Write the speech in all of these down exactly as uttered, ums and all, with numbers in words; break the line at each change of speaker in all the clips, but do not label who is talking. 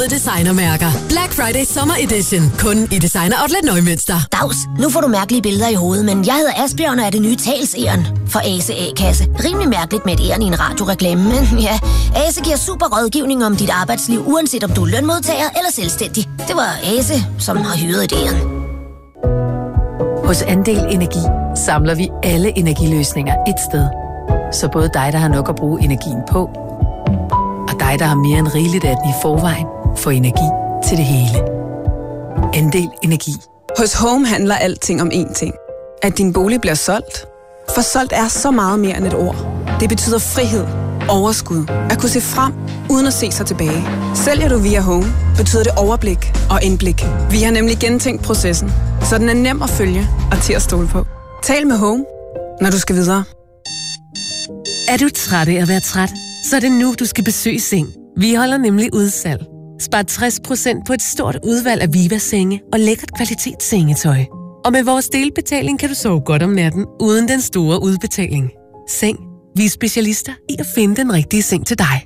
designermærker. Black Friday Summer Edition. Kun i Designer Outlet Neumünster.
Dags, nu får du mærkelige billeder i hovedet, men jeg hedder Asbjørn og er det nye talsæren for Ase A-kasse. Rimelig mærkeligt med et æren i en radioreklame, men ja, Ase giver super rådgivning om dit arbejdsliv, uanset om du er lønmodtager eller selvstændig. Det var Ase, som har hyret et æren.
Hos Andel Energi samler vi alle energiløsninger et sted. Så både dig, der har nok at bruge energien på, og dig, der har mere end rigeligt af den i forvejen, får energi til det hele. Andel Energi.
Hos Home handler alting om én ting. At din bolig bliver solgt. For solgt er så meget mere end et ord. Det betyder frihed, overskud, at kunne se frem, uden at se sig tilbage. Sælger du via Home, betyder det overblik og indblik. Vi har nemlig gentænkt processen, så den er nem at følge og til at stole på. Tal med Home, når du skal videre.
Er du træt af at være træt? Så er det nu, du skal besøge Seng. Vi holder nemlig udsalg. Spar tres procent på et stort udvalg af Viva-senge og lækkert kvalitetssengetøj. Og med vores delbetaling kan du sove godt om natten, uden den store udbetaling. Seng. Vi er specialister i at finde den rigtige seng til dig.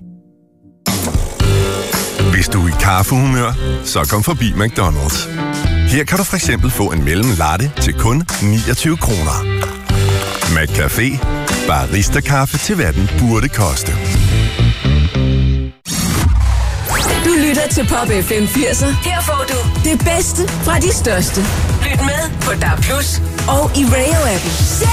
Hvis du er i kaffehumør, så kom forbi McDonald's. Her kan du for eksempel få en mellem latte til kun niogtyve kroner. McCafé. Barista-kaffe til hvad den burde koste.
Du lytter til Pop F M firserne. Her får du det bedste fra de største. Lyt med på D A B plus og i Radio-appen.